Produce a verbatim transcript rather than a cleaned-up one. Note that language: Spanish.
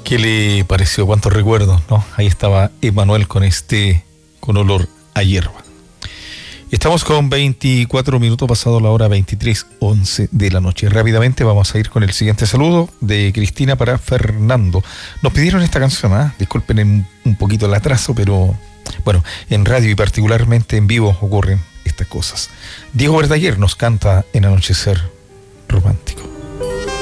¿Qué le pareció? ¿Cuántos recuerdos, no? Ahí estaba Emanuel con este, con olor a hierba. Estamos con veinticuatro minutos pasado la hora veintitrés once de la noche. Rápidamente vamos a ir con el siguiente saludo de Cristina para Fernando. Nos pidieron esta canción, ¿eh? Disculpen un, un poquito el atraso, pero bueno, en radio y particularmente en vivo ocurren estas cosas. Diego Verdaguer nos canta En Anochecer Romántico.